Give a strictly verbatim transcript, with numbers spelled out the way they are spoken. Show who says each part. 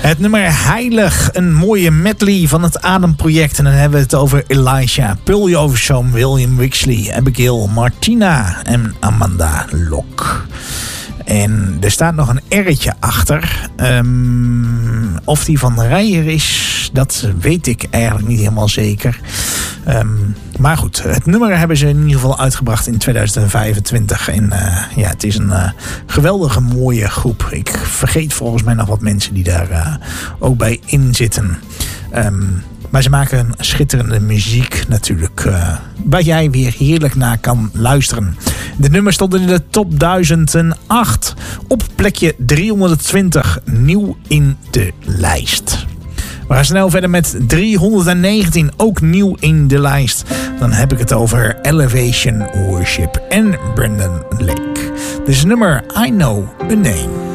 Speaker 1: Het nummer Heilig, een mooie medley van het Ademproject. En dan hebben we het over Elijah, Paul Joversoom, William Wixley, Abigail, Martina en Amanda Lok. En er staat nog een R'tje achter. Um, of die van Rijer is, dat weet ik eigenlijk niet helemaal zeker. Um, maar goed, het nummer hebben ze in ieder geval uitgebracht in tweeduizend vijfentwintig. En uh, ja, het is een uh, geweldige mooie groep. Ik vergeet volgens mij nog wat mensen die daar uh, ook bij in zitten. Um, Maar ze maken schitterende muziek natuurlijk, uh, waar jij weer heerlijk naar kan luisteren. De nummers stonden in de top duizend acht op plekje driehonderdtwintig, nieuw in de lijst. We gaan snel verder met driehonderdnegentien, ook nieuw in de lijst. Dan heb ik het over Elevation Worship en Brendan Lake. Dit is nummer I Know a Name.